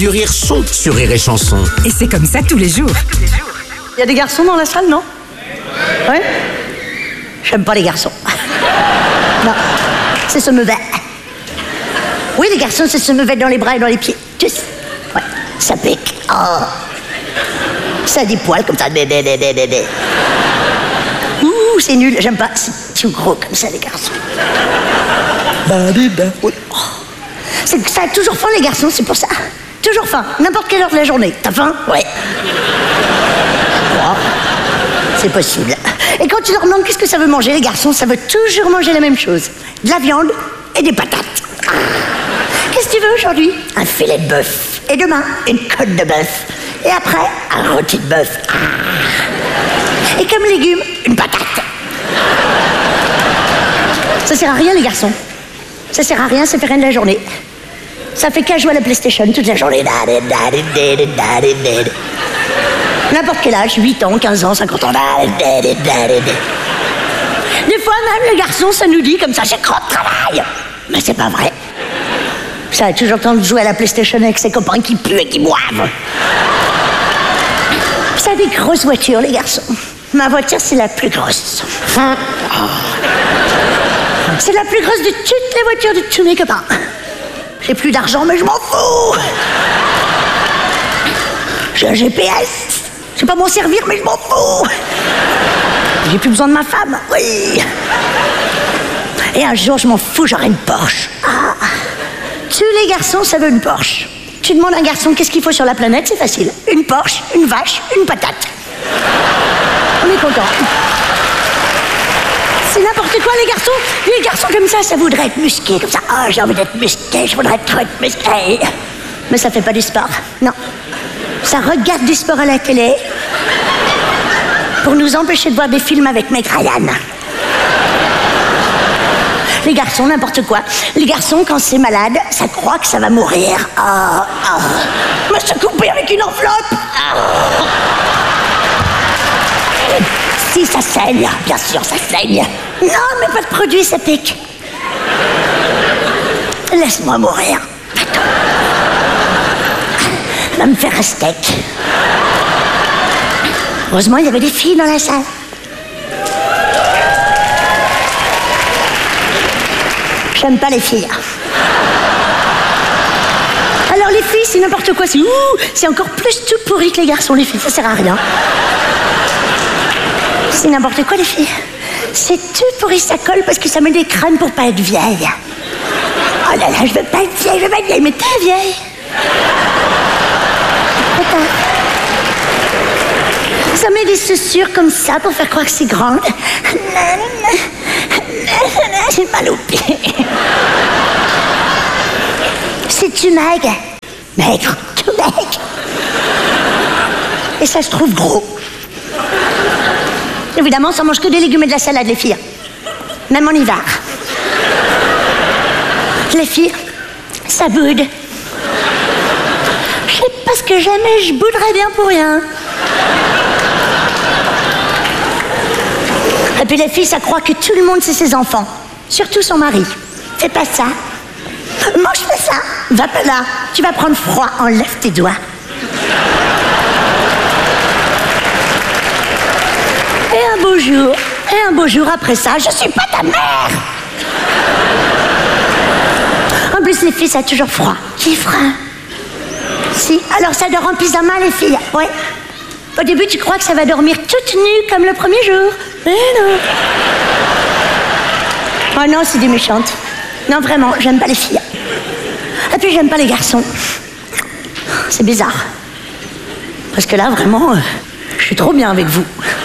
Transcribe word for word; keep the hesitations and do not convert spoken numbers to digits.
Du rire son sur Rire et Chanson. Et c'est comme ça tous les jours. Il y a des garçons dans la salle, non? Ouais. J'aime pas les garçons. Non, c'est se me mettre. Oui, les garçons, c'est se me mettre dans les bras et dans les pieds. Tous. Ouais, ça pique. Oh. Ça a des poils comme ça. Ouh, c'est nul, j'aime pas. C'est tout gros comme ça, les garçons. Oui. Oh. C'est, ça a toujours faim, les garçons, c'est pour ça. Toujours faim, n'importe quelle heure de la journée. T'as faim? Ouais. Oh. C'est possible. Et quand tu leur demandes qu'est-ce que ça veut manger, les garçons, ça veut toujours manger la même chose. De la viande et des patates. Ah. Qu'est-ce que tu veux aujourd'hui? Un filet de bœuf. Et demain, une côte de bœuf. Et après, un rôti de bœuf. Ah. Et comme légumes, une patate. Ça sert à rien, les garçons. Ça sert à rien, ça fait rien de la journée. Ça fait qu'à jouer à la PlayStation toute la journée. N'importe quel âge, huit ans, quinze ans, cinquante ans. Des fois même, le garçon, ça nous dit comme ça, j'ai trop de travail. Mais c'est pas vrai. Ça a toujours le temps de jouer à la PlayStation avec ses copains qui puent et qui boivent. Ça a des grosses voitures, les garçons. Ma voiture, c'est la plus grosse. Oh. C'est la plus grosse de toutes les voitures de tous mes copains. J'ai plus d'argent, mais je m'en fous. J'ai un G P S. Je sais pas m'en servir, mais je m'en fous. J'ai plus besoin de ma femme, oui. Et un jour, je m'en fous, j'aurai une Porsche. Ah. Tous les garçons, ça veut une Porsche. Tu demandes à un garçon qu'est-ce qu'il faut sur la planète, c'est facile. Une Porsche, une vache, une patate. On est content. C'est n'importe quoi, les garçons. Les garçons comme ça, ça voudrait être musqué, comme ça. Ah, oh, j'ai envie d'être musqué, je voudrais trop être musqué. Mais ça fait pas du sport, non. Ça regarde du sport à la télé pour nous empêcher de voir des films avec Meg Ryan. Les garçons, n'importe quoi. Les garçons, quand c'est malade, ça croit que ça va mourir. Ah, oh, oh. Moi, je suis coupé avec une enveloppe. Oh. Si, ça saigne, bien sûr, ça saigne. Non, mais pas de produit, ça pique. Laisse-moi mourir. Va me faire un steak. Heureusement, il y avait des filles dans la salle. J'aime pas les filles. Alors les filles, c'est n'importe quoi. C'est ouh, c'est encore plus tout pourri que les garçons, les filles. Ça sert à rien. C'est n'importe quoi, les filles. C'est tout pourri, ça colle parce que ça met des crèmes pour pas être vieille. Oh là là, je veux pas être vieille, je veux pas être vieille, mais t'es vieille. Attends. Ça met des chaussures comme ça pour faire croire que c'est grande. J'ai mal au pied. C'est-tu maigre? Maigre, tout maigre. Et ça se trouve gros. Évidemment, ça mange que des légumes et de la salade, les filles. Même en hiver. Les filles, ça boude. Je sais pas ce que j'aime, mais je bouderais bien pour rien. Et puis les filles, ça croit que tout le monde, c'est ses enfants. Surtout son mari. Fais pas ça. Mange pas ça. Va pas là. Tu vas prendre froid. Enlève tes doigts. Et un beau jour, et un beau jour après ça, je suis pas ta mère. En plus, les filles, ça a toujours froid. Qui froid? Si, alors ça dort en pyjama, les filles. Ouais. Au début, tu crois que ça va dormir toute nue comme le premier jour. Mais non. Oh non, c'est des méchantes. Non, vraiment, j'aime pas les filles. Et puis, j'aime pas les garçons. C'est bizarre. Parce que là, vraiment, euh, je suis trop bien avec vous.